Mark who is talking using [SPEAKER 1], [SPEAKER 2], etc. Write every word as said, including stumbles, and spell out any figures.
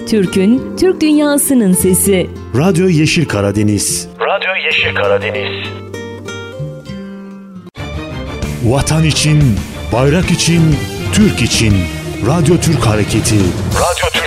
[SPEAKER 1] Türk'ün, Türk dünyasının sesi.
[SPEAKER 2] Radyo Yeşil Karadeniz.
[SPEAKER 3] Radyo Yeşil Karadeniz.
[SPEAKER 2] Vatan için, bayrak için, Türk için. Radyo Türk Hareketi.
[SPEAKER 3] Radyo Türk